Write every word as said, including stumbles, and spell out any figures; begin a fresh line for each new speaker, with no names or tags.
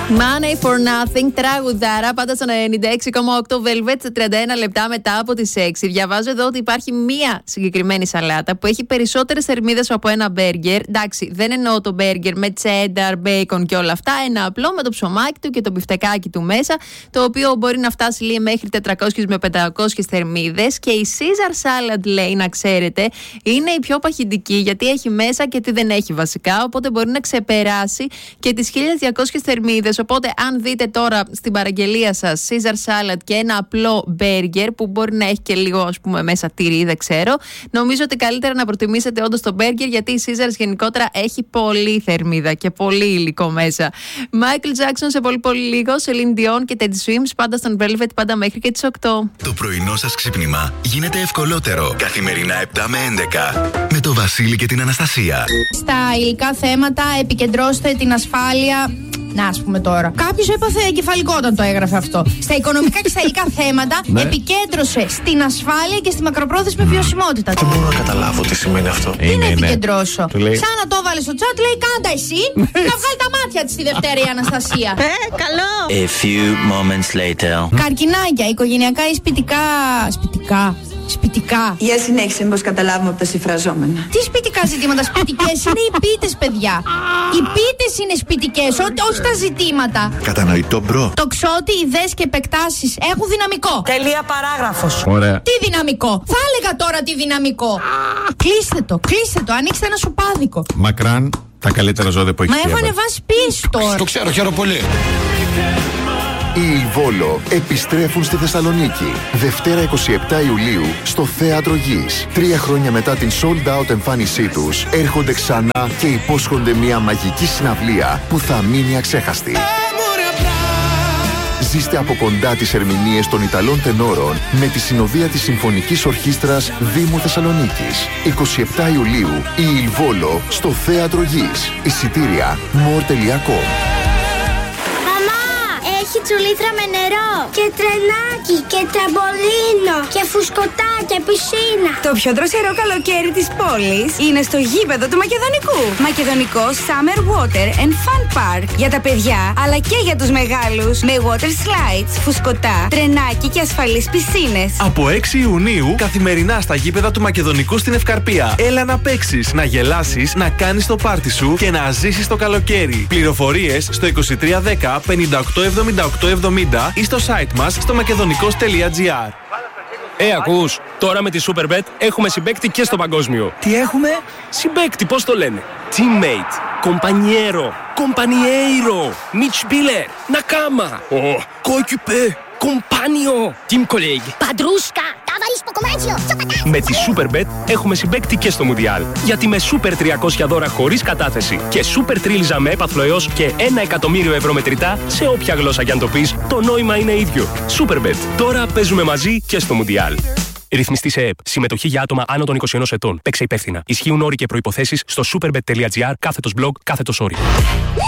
Money for nothing, τραγουδάρα, πάντα στο ενενήντα έξι κόμμα οκτώ Velvet, τριάντα ένα λεπτά μετά από τις έξι. Διαβάζω εδώ ότι υπάρχει μία συγκεκριμένη σαλάτα που έχει περισσότερες θερμίδες από ένα μπέργκερ. Εντάξει, δεν εννοώ το μπέργκερ με τσένταρ, μπέικον και όλα αυτά. Ένα απλό με το ψωμάκι του και το μπιφτεκάκι του μέσα, το οποίο μπορεί να φτάσει λέει μέχρι τετρακόσιες με πεντακόσιες θερμίδες. Και η Caesar salad, λέει, να ξέρετε, είναι η πιο παχυντική γιατί έχει μέσα και τι δεν έχει βασικά. Οπότε μπορεί να ξεπεράσει και τις χίλιες διακόσιες θερμίδες. Οπότε, αν δείτε τώρα στην παραγγελία σας Caesar salad και ένα απλό μπέργκερ που μπορεί να έχει και λίγο, ας πούμε, μέσα τυρί, δεν ξέρω, νομίζω ότι καλύτερα να προτιμήσετε όντως το μπέργκερ γιατί η Caesar γενικότερα έχει πολύ θερμίδα και πολύ υλικό μέσα. Michael Jackson σε πολύ πολύ λίγο, Celine Dion και Teddy Swims πάντα στον Velvet, πάντα μέχρι και τις οκτώ.
Το πρωινό σας ξύπνημα γίνεται ευκολότερο. Καθημερινά επτά με έντεκα με το Βασίλη και την Αναστασία.
Στα υλικά θέματα επικεντρώστε την ασφάλεια. Να, ας πούμε τώρα. Κάποιος έπαθε εγκεφαλικό όταν το έγραφε αυτό. Στα οικονομικά και στα υλικά θέματα ναι. επικέντρωσε στην ασφάλεια και στη μακροπρόθεσμη βιωσιμότητα.
Δεν μπορώ να καταλάβω τι σημαίνει αυτό.
Τι να επικεντρώσω.
Λέει...
Σαν να το έβαλε στο chat, λέει κάντα εσύ. Να βγάλει τα μάτια της τη Δευτέρα η Αναστασία.
Ε, καλό.
A few moments later.
Καρκινάκια, οικογενειακά ή σπιτικά. Σπιτικά. Σπιτικά.
Για συνέχισε, μήπως καταλάβουμε από τα συμφραζόμενα.
Τι σπιτικά ζητήματα, σπιτικές είναι οι πίτες, παιδιά. Οι πίτες είναι σπιτικές, όχι τα ζητήματα.
Κατανοητό, μπρο.
Το ξότι, ιδέες και επεκτάσεις έχουν δυναμικό.
Τελεία παράγραφος.
Ωραία.
Τι δυναμικό. Θα έλεγα τώρα τι δυναμικό. Κλείστε το, κλείστε το, ανοίξτε ένα σοπάδικο.
Μακράν, τα καλύτερα ζώδια που έχει.
Μα έχω ανεβάσει πίσω τώρα.
Το ξέρω, χαίρομαι πολύ.
Οι Ιλβόλο επιστρέφουν στη Θεσσαλονίκη Δευτέρα εικοστή εβδόμη Ιουλίου στο Θέατρο Γης. Τρία χρόνια μετά την sold out εμφάνισή τους έρχονται ξανά και υπόσχονται μια μαγική συναυλία που θα μείνει αξέχαστη. Ζήστε από κοντά τις ερμηνείες των Ιταλών τενόρων με τη συνοδεία της Συμφωνικής Ορχήστρας Δήμου Θεσσαλονίκης. εικοστή εβδόμη Ιουλίου η Ιλβόλο στο Θέατρο Γης. Εισιτήρια more τελεία com.
Έχει τσουλήθρα με νερό και τρενάκι και τραμπολίνο και φουσκωτά και πισίνα.
Το πιο δροσερό καλοκαίρι της πόλης είναι στο γήπεδο του Μακεδονικού. Μακεδονικό Summer Water and Fun Park. Για τα παιδιά αλλά και για τους μεγάλους. Με water slides, φουσκωτά, τρενάκι και ασφαλείς πισίνες.
Από έξι Ιουνίου καθημερινά στα γήπεδα του Μακεδονικού στην Ευκαρπία. Έλα να παίξεις, να γελάσεις, να κάνεις το πάρτι σου και να ζήσεις το καλοκαίρι. Πληροφορίες στο είκοσι τρία δέκα πενήντα οκτώ εβδομήντα οκτώ εβδομήντα ή στο site μας στο μακεδονικός τελεία gr.
Ε, ακούς, τώρα με τη Superbet έχουμε συμπαίκτη και στο παγκόσμιο.
Τι έχουμε?
Συμπαίκτη, πώς το λένε? Teammate, compañero, compañeiro, Mitspieler, Nakama, oh, coéquipier, compagno, team colleague,
Παντρούσκα, ταβαρίς ποκομάτσιο,
με τη Superbet έχουμε συμπαίκτη και στο Μουντιάλ. Γιατί με Super τριακόσια δώρα χωρίς κατάθεση και Super τρίλιζα με έπαθλο έως και ένα εκατομμύριο ευρώ μετρητά σε όποια γλώσσα κι αν το πεις, το νόημα είναι ίδιο. Superbet. Τώρα παίζουμε μαζί και στο Μουντιάλ. Ρυθμιστή σε ΕΕΠ. Συμμετοχή για άτομα άνω των είκοσι ενός ετών. Παίξε υπεύθυνα. Ισχύουν όροι και προϋποθέσεις στο superbet τελεία gr κάθετος blog κάθετος όροι.